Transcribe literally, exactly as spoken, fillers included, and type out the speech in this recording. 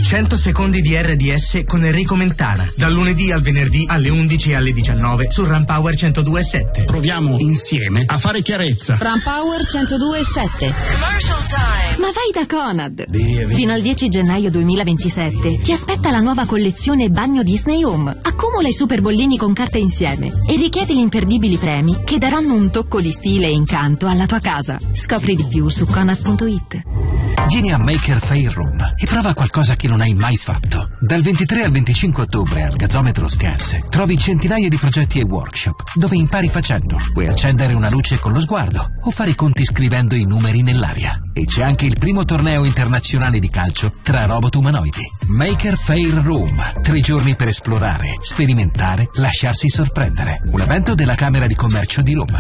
cento secondi di R D S con Enrico Mentana, dal lunedì al venerdì alle undici e alle diciannove su Ram Power centodue e sette. Proviamo insieme a fare chiarezza. Ram Power centodue e sette. Commercial time. Ma vai da Conad. Via, via. Fino al dieci gennaio duemilaventisette ti aspetta la nuova collezione Bagno Disney Home. Accumula i super bollini con carte insieme e richiedi gli imperdibili premi che daranno un tocco di stile e incanto alla tua casa. Scopri di più su conad punto it. Vieni a Maker Faire Room e prova qualcosa che non hai mai fatto. Dal ventitré al venticinque ottobre al Gazzometro Ostiense trovi centinaia di progetti e workshop dove impari facendo. Puoi accendere una luce con lo sguardo o fare i conti scrivendo i numeri nell'aria. E c'è anche il primo torneo internazionale di calcio tra robot umanoidi. Maker Faire Room. Tre giorni per esplorare, sperimentare, lasciarsi sorprendere. Un evento della Camera di Commercio di Roma.